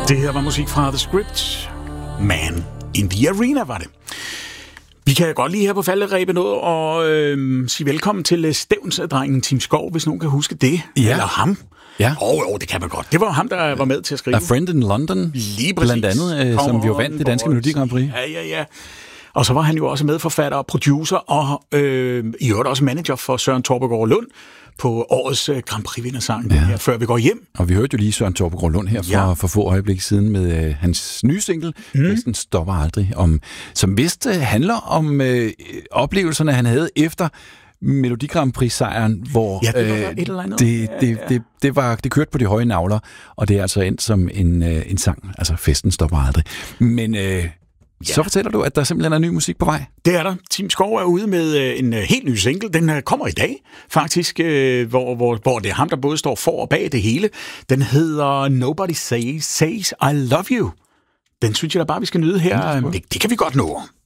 Det her var musik fra The Script. Man in the Arena var det. Vi kan godt lige her på falderebet noget og sige velkommen til stævnsdrengen Tim Skov, hvis nogen kan huske det. Ja. Eller ham. Ja. Det kan man godt. Det var ham, der var med til at skrive. A Friend in London, lige præcis. Blandt andet, som jo vandt det danske Melodi Grand Prix. Ja. Og så var han jo også medforfatter og producer, og i øvrigt også manager for Søren Torpegaard Lund på årets Grand Prix-vindersang, her, Før vi går hjem. Og vi hørte jo lige Søren Torpegaard Lund her for få øjeblik siden med hans nye single, Festen stopper aldrig, som vist handler om oplevelserne, han havde efter Melodi Grand Prix-sejren, hvor det kørte på de høje nagler, og det er altså endt som en sang, altså Festen stopper aldrig. Men så fortæller du, at der simpelthen er ny musik på vej. Det er der. Tim Skov er ude med en helt ny single. Den kommer i dag, faktisk, hvor det er ham, der både står for og bag det hele. Den hedder Nobody Says I Love You. Den synes jeg da bare, vi skal nyde her. Det kan vi godt nå.